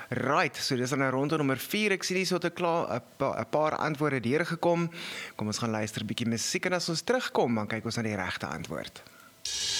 Right, so dis dan nou ronde nommer 4, ek sien hier so te klaar, 'n paar antwoorde deurgekom. Kom ons gaan luister 'n bietjie musiek en as ons terugkom, dan kyk ons na die regte antwoord.